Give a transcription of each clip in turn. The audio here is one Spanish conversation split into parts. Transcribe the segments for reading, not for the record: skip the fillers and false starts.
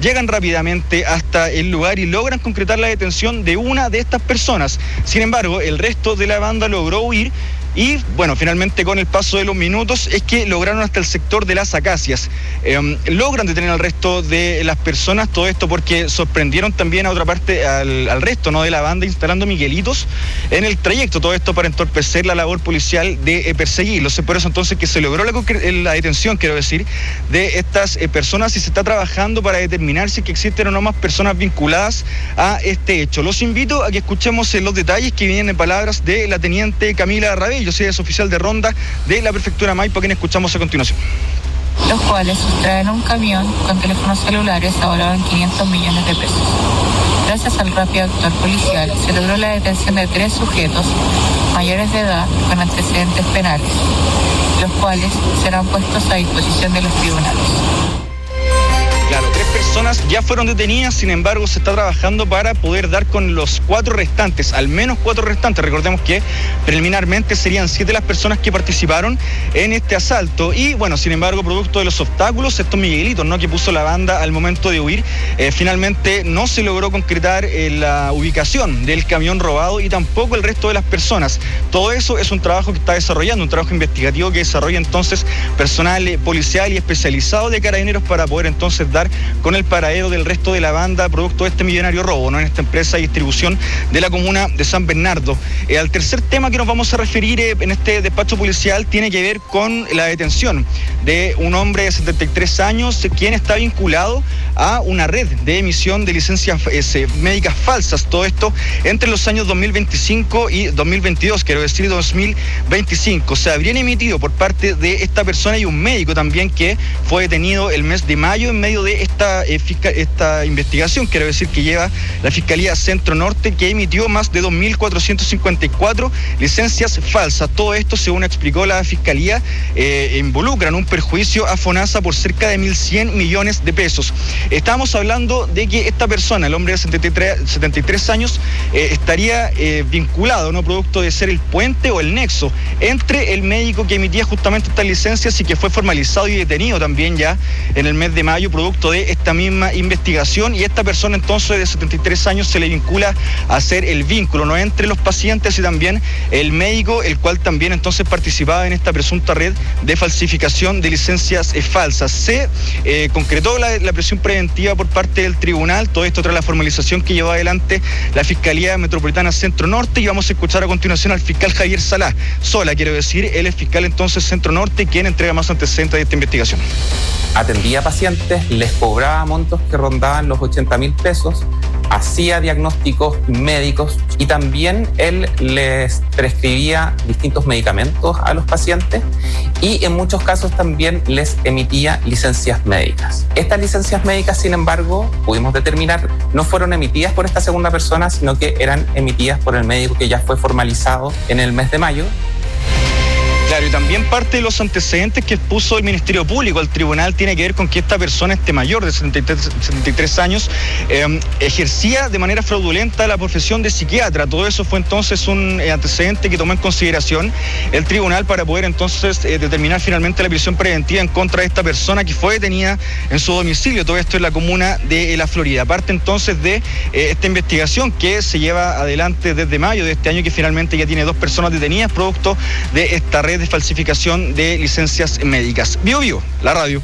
llegan rápidamente hasta el lugar y logran concretar la detención de una de estas personas. Sin embargo, el resto de la banda logró huir. Y bueno, finalmente con el paso de los minutos es que lograron hasta el sector de las Acacias. Logran detener al resto de las personas, todo esto porque sorprendieron también a otra parte, al resto, ¿no?, de la banda, instalando miguelitos en el trayecto, todo esto para entorpecer la labor policial de perseguirlos. Es por eso entonces que se logró la detención, quiero decir, de estas personas, y se está trabajando para determinar si que existen o no más personas vinculadas a este hecho. Los invito a que escuchemos los detalles que vienen en palabras de la teniente Camila Rabello. Yo soy oficial de ronda de la prefectura Maipo, a quien escuchamos a continuación. Los cuales sustraen un camión con teléfonos celulares avalados en 500 millones de pesos. Gracias al rápido actuar policial, se logró la detención de 3 sujetos mayores de edad con antecedentes penales, los cuales serán puestos a disposición de los tribunales. Claro, 3 personas ya fueron detenidas, sin embargo se está trabajando para poder dar con los 4 restantes, al menos 4 restantes. Recordemos que preliminarmente serían 7 las personas que participaron en este asalto y bueno, sin embargo, producto de los obstáculos, estos miguelitos, ¿no?, que puso la banda al momento de huir, finalmente no se logró concretar la ubicación del camión robado y tampoco el resto de las personas. Todo eso es un trabajo que está desarrollando, un trabajo investigativo que desarrolla entonces personal policial y especializado de Carabineros para poder entonces dar con el paradero del resto de la banda producto de este millonario robo, ¿no?, en esta empresa de distribución de la comuna de San Bernardo. Al tercer tema que nos vamos a referir en este despacho policial tiene que ver con la detención de un hombre de 73 años quien está vinculado a una red de emisión de licencias médicas falsas, todo esto entre los años 2025 y 2022, quiero decir 2025. Se habrían emitido por parte de esta persona y un médico también que fue detenido el mes de mayo en medio de esta investigación, quiero decir, que lleva la Fiscalía Centro Norte, que emitió más de 2.454 licencias falsas. Todo esto, según explicó la Fiscalía, involucran un perjuicio a FONASA por cerca de 1.100 millones de pesos. Estamos hablando de que esta persona, el hombre de 73 años, estaría vinculado, ¿no?, producto de ser el puente o el nexo entre el médico que emitía justamente estas licencias y que fue formalizado y detenido también ya en el mes de mayo, producto de esta misma investigación, y esta persona entonces de 73 años se le vincula a ser el vínculo, ¿no?, entre los pacientes y también el médico, el cual también entonces participaba en esta presunta red de falsificación de licencias falsas. Se concretó la prisión preventiva por parte del tribunal, todo esto tras la formalización que llevó adelante la Fiscalía Metropolitana Centro Norte, y vamos a escuchar a continuación al fiscal Javier Sola, quiero decir, él es fiscal entonces Centro Norte, quien entrega más antecedentes de esta investigación. Atendía pacientes, les cobraba montos que rondaban los 80.000 pesos, hacía diagnósticos médicos y también él les prescribía distintos medicamentos a los pacientes y en muchos casos también les emitía licencias médicas. Estas licencias médicas, sin embargo, pudimos determinar, no fueron emitidas por esta segunda persona, sino que eran emitidas por el médico que ya fue formalizado en el mes de mayo. Claro, y también parte de los antecedentes que puso el Ministerio Público al tribunal tiene que ver con que esta persona, este mayor de 73 años, ejercía de manera fraudulenta la profesión de psiquiatra. Todo eso fue entonces un antecedente que tomó en consideración el tribunal para poder entonces determinar finalmente la prisión preventiva en contra de esta persona que fue detenida en su domicilio. Todo esto en la comuna de La Florida. Parte entonces de esta investigación que se lleva adelante desde mayo de este año, que finalmente ya tiene 2 personas detenidas producto de esta red de falsificación de licencias médicas. Bio, la radio.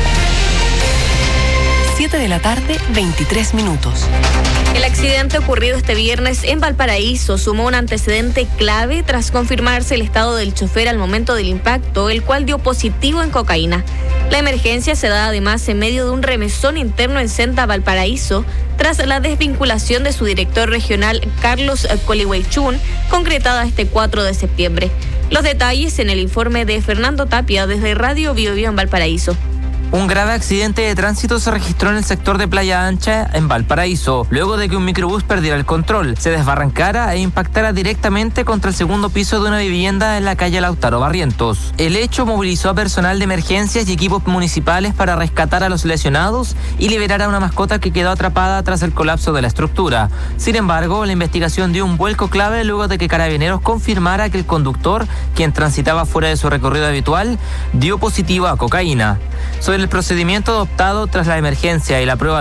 7 de la tarde, 23 minutos. El accidente ocurrido este viernes en Valparaíso sumó un antecedente clave tras confirmarse el estado del chofer al momento del impacto, el cual dio positivo en cocaína. La emergencia se da además en medio de un remesón interno en Senda Valparaíso, tras la desvinculación de su director regional Carlos Colihuaychún, concretada este 4 de septiembre. Los detalles en el informe de Fernando Tapia desde Radio Bio en Valparaíso. Un grave accidente de tránsito se registró en el sector de Playa Ancha, en Valparaíso, luego de que un microbús perdiera el control, se desbarrancara e impactara directamente contra el segundo piso de una vivienda en la calle Lautaro Barrientos. El hecho movilizó a personal de emergencias y equipos municipales para rescatar a los lesionados y liberar a una mascota que quedó atrapada tras el colapso de la estructura. Sin embargo, la investigación dio un vuelco clave luego de que Carabineros confirmara que el conductor, quien transitaba fuera de su recorrido habitual, dio positivo a cocaína. Sobre el procedimiento adoptado tras la emergencia y la prueba